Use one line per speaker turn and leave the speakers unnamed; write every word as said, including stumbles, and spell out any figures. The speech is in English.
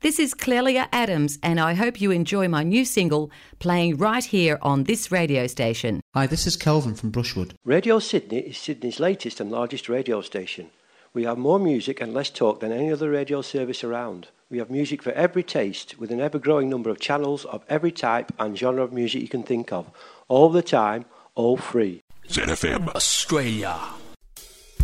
This is Clelia Adams, and I hope you enjoy my new single playing right here on this radio station.
Hi, this is Kelvin from Brushwood.
Radio Sydney is Sydney's latest and largest radio station. We have more music and less talk than any other radio service around. We have music for every taste, with an ever-growing number of channels of every type and genre of music you can think of. All the time, all free.
Z F M Australia.